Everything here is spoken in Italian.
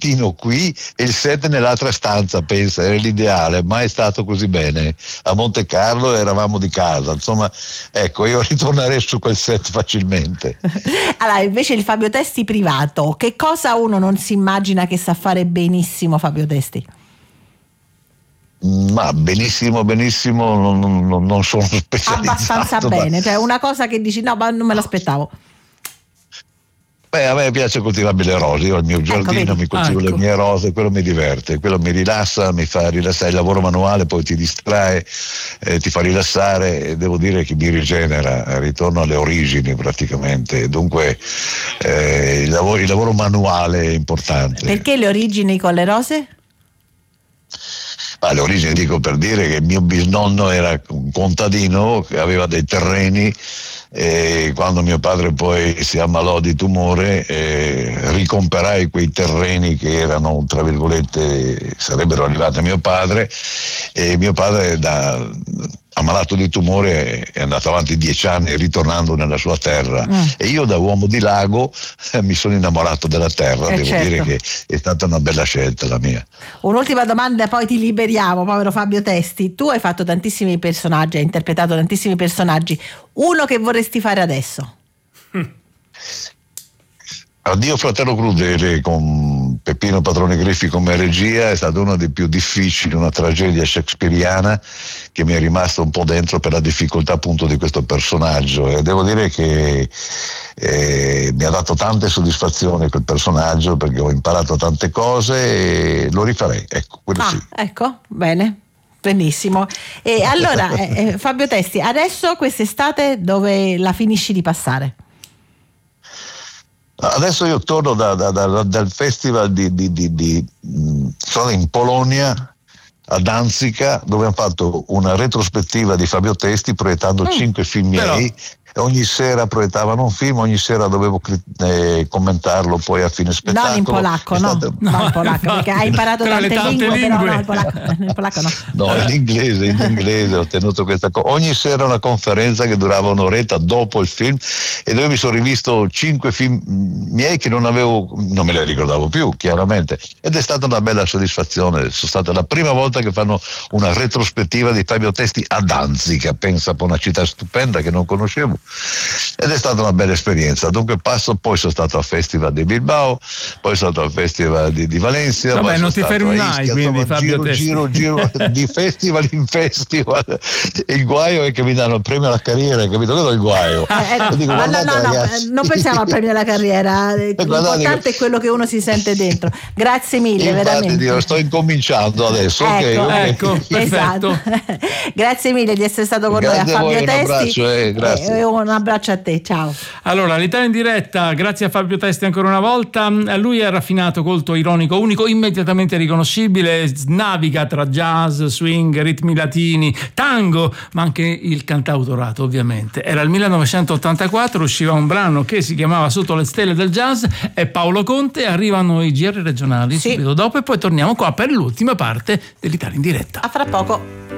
mattino qui e il set nell'altra stanza, pensa, era l'ideale, mai è stato così bene. A Monte Carlo eravamo di casa, insomma, ecco, io ritornerei su quel set facilmente. Allora, invece il Fabio Testi privato, che cosa uno non si immagina che sa fare benissimo Fabio Testi? Ma benissimo, non sono specializzato. Abbastanza bene, cioè una cosa che dici no, ma non me l'aspettavo. Beh, a me piace coltivare le rose, io al mio giardino mi coltivo le mie rose, quello mi diverte, quello mi rilassa, mi fa rilassare. Il lavoro manuale poi ti distrae, ti fa rilassare, e devo dire che mi rigenera, ritorno alle origini praticamente. Dunque il lavoro manuale è importante. Perché le origini con le rose? Le origini dico per dire che mio bisnonno era un contadino che aveva dei terreni, e quando mio padre poi si ammalò di tumore ricomperai quei terreni che erano, tra virgolette, sarebbero arrivati a mio padre, e mio padre ammalato di tumore è andato avanti 10 anni ritornando nella sua terra, e io da uomo di lago mi sono innamorato della terra, devo dire che è stata una bella scelta la mia. Un'ultima domanda, poi ti liberiamo, povero Fabio Testi. Tu hai fatto tantissimi personaggi, hai interpretato tantissimi personaggi, uno che vorresti fare adesso? Addio fratello crudele, con Peppino Patrone Griffi come regia, è stato uno dei più difficili, una tragedia shakespeariana che mi è rimasta un po' dentro per la difficoltà appunto di questo personaggio, e devo dire che mi ha dato tante soddisfazioni quel personaggio, perché ho imparato tante cose e lo rifarei, ecco, quello sì. Ecco, bene. Benissimo. E allora Fabio Testi, adesso quest'estate dove la finisci di passare? Adesso io torno dal festival sono in Polonia, a Danzica, dove hanno fatto una retrospettiva di Fabio Testi proiettando 5 film miei. Ogni sera proiettavano un film, ogni sera dovevo commentarlo poi a fine spettacolo. Non in polacco, non in polacco, perché hai imparato tante lingue. Però no, in polacco no. No, in inglese ho tenuto questa cosa. Ogni sera una conferenza che durava un'oretta dopo il film, e dove mi sono rivisto 5 film miei che non me li ricordavo più, chiaramente. Ed è stata una bella soddisfazione. È stata la prima volta che fanno una retrospettiva di Fabio Testi a Danzica, pensa, per una città stupenda che non conoscevo. Ed è stata una bella esperienza. Dunque poi sono stato al Festival di Bilbao, poi sono stato al Festival di Valencia. Vabbè, non ti fermi mai, quindi Fabio Testi. Giro di festival in festival. Il guaio è che mi danno il premio alla carriera, capito? Quello è il guaio. Dico, no, non pensiamo al premio alla carriera, l'importante è quello che uno si sente dentro. Grazie mille, veramente. Sto incominciando adesso. Ecco, perfetto. Esatto. Grazie mille di essere stato con noi a Fabio Testi. Grazie. Un abbraccio a te, ciao. Allora, l'Italia in diretta, grazie a Fabio Testi ancora una volta. Lui è raffinato, colto, ironico, unico, immediatamente riconoscibile, naviga tra jazz, swing, ritmi latini, tango, ma anche il cantautorato, ovviamente. Era il 1984, usciva un brano che si chiamava Sotto le stelle del jazz, e Paolo Conte. Arrivano i GR regionali subito dopo, e poi torniamo qua per l'ultima parte dell'Italia in diretta. A fra poco.